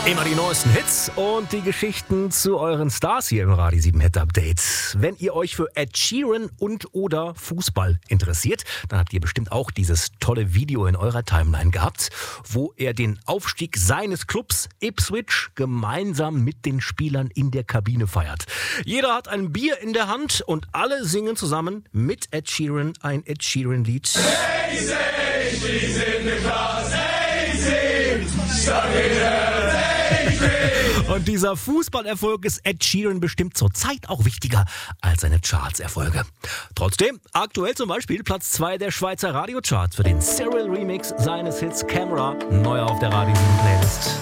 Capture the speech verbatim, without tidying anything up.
Immer die neuesten Hits und die Geschichten zu euren Stars hier im Radio sieben Hit Update. Wenn ihr euch für Ed Sheeran und oder Fußball interessiert, dann habt ihr bestimmt auch dieses tolle Video in eurer Timeline gehabt, wo er den Aufstieg seines Clubs Ipswich gemeinsam mit den Spielern in der Kabine feiert. Jeder hat ein Bier in der Hand und alle singen zusammen mit Ed Sheeran ein Ed Sheeran-Lied. Hey, say, she's in the class, hey, sing, stuck in her. Und dieser Fußballerfolg ist Ed Sheeran bestimmt zurzeit auch wichtiger als seine Charts-Erfolge. Trotzdem, aktuell zum Beispiel Platz zwei der Schweizer Radiocharts für den Cyril Remix seines Hits Camera, neu auf der Radio sieben Playlist.